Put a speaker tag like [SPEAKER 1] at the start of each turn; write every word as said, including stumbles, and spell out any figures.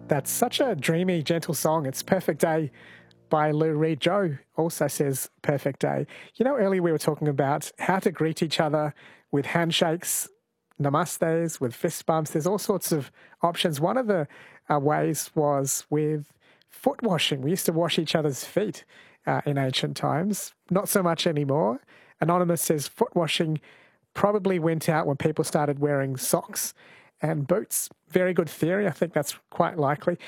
[SPEAKER 1] That's such a dreamy, gentle song. It's Perfect Day by Lou Reed. Joe also says Perfect Day. You know, earlier we were talking about how to greet each other with handshakes, namastes, with fist bumps. There's all sorts of options. One of the uh, ways was with foot washing. We used to wash each other's feet uh, in ancient times. Not so much anymore. Anonymous says foot washing probably went out when people started wearing socks and boots. Very good theory. I think that's quite likely.